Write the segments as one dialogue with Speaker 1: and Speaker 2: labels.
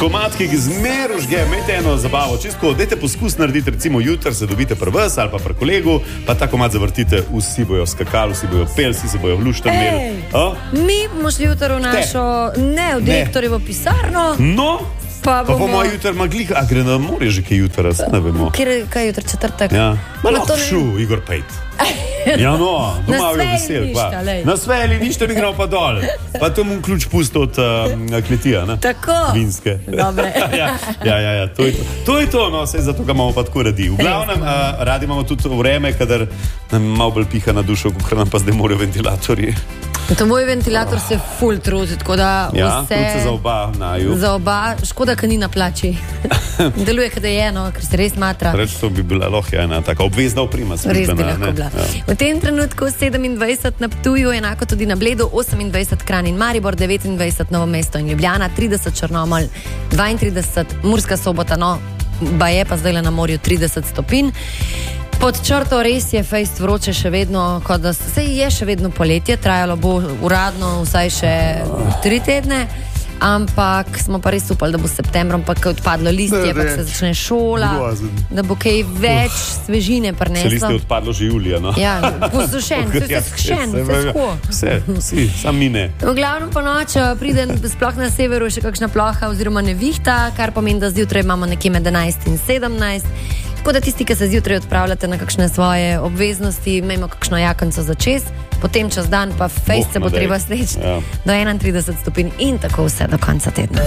Speaker 1: Komatki, ki zmer užge, imejte eno zabavo. Čisto, dajte poskus narediti, recimo jutri se dobite pri vas ali pa pri kolegu, pa ta komat zavrtite, vsi bojo skakali, vsi bojo pel, vsi se bojo v luštem imeli.
Speaker 2: Mi bomo šli jutri v našo, v direktorjevo pisarno.
Speaker 1: No, pa bomo jutri maglih, a gre na morje že kaj jutri, se ne vemo.
Speaker 2: Kaj jutri, četrtek?
Speaker 1: Ja, malo šu, Igor Pejt. Ja, no, doma je vesel. Na sveli ništa, mi gremo pa dol. Pa to mu ključ pusto od kmetija, ne?
Speaker 2: Tako.
Speaker 1: Vinske.
Speaker 2: Dobre.
Speaker 1: Ja, to je to, no, sej zato ga imamo pa tako radi. V glavnem, radi imamo tudi vreme, kadar nam malo bolj piha na dušo, kot nam pa zdaj morajo ventilatorji.
Speaker 2: To moj ventilator se ful trudi, tako da
Speaker 1: ja,
Speaker 2: vse...
Speaker 1: Ja, za oba naju.
Speaker 2: Za oba, škoda, ka ni na plači. Deluje, kada je eno, ker se res matra.
Speaker 1: Reč, to bi bila lahko ena taka obvezna oprema.
Speaker 2: Res bi lahko bila. Ja. V tem trenutku 27 na Ptuju, enako tudi na Bledu, 28 Kranj in Maribor, 29 Novo mesto in Ljubljana, 30 Črnomelj, 32 Murska Sobota, no, baje pa zdaj le na morju 30 stopinj. Pod črto res je fejst vroče še vedno, kot da se je še vedno poletje, trajalo bo uradno vsaj še 3 tedne, ampak smo pa res upali, da bo s septembrom pa kaj odpadlo listje, pa se začne šola, da bo kaj več svežine prineslo.
Speaker 1: Se listje odpadlo že julija, no?
Speaker 2: Ja, posušen, vse skšen, vse sko.
Speaker 1: Vsi, sam mine.
Speaker 2: V glavnem po noč pride sploh na severu še kakšna ploha oziroma nevihta, kar pomeni, da zjutraj imamo nekje med 11 in 17. Tako da tisti, ki se zjutraj odpravljate na kakšne svoje obveznosti, imamo kakšno jakonco za čez, potem čez dan pa fejst se bo treba sleči do 31 stopinj in tako vse do konca tedna.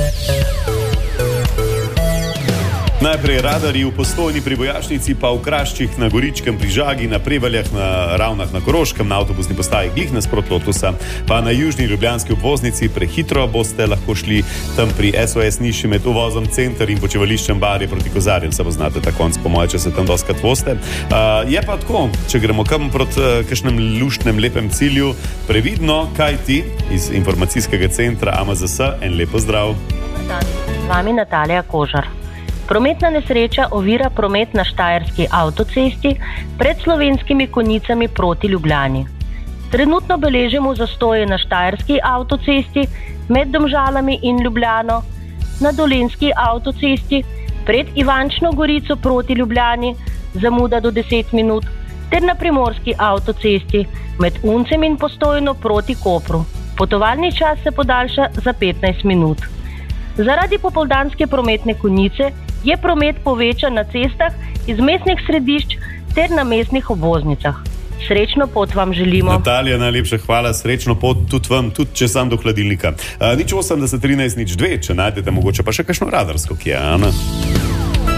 Speaker 1: Najprej radarji v Postojni pri Vojašnici, pa v Kraščih, na Goričkem, pri Žagi, na Prevaljah, na Ravnah, na Koroškem, na avtobusni postaji glih nasprot Lotusa, pa na južni ljubljanski obvoznici. Prehitro boste lahko šli tam pri SOS Niši med uvozom Center in počivališčem Barje proti Kozarjem, se poznate ta konc, po moje, če se tam doskrat voste. Je pa tako, če gremo kam proti kakšnem luštnem lepem cilju, previdno, kaj ti iz informacijskega centra AMZS, en lepo zdrav.
Speaker 3: Dobar dan, z vami Natalija Kožar. Prometna nesreča ovira promet na Štajerski avtocesti pred Slovenskimi Konjicami proti Ljubljani. Trenutno beležimo zastoje na Štajerski avtocesti med Domžalami in Ljubljano, na Dolenjski avtocesti pred Ivančno Gorico proti Ljubljani, zamuda do 10 minut, ter na Primorski avtocesti med Uncem in Postojno proti Kopru. Potovalni čas se podaljša za 15 minut. Zaradi popoldanske prometne konice je promet povečan na cestah iz mestnih središč ter na mestnih obvoznicah. Srečno pot vam želimo.
Speaker 1: Natalija, najlepša hvala, srečno pot tudi vam, tudi če sam do hladilnika. Nič 80 13 nič 2, če najdete mogoče pa še kakšno radarsko, ki je, Ana.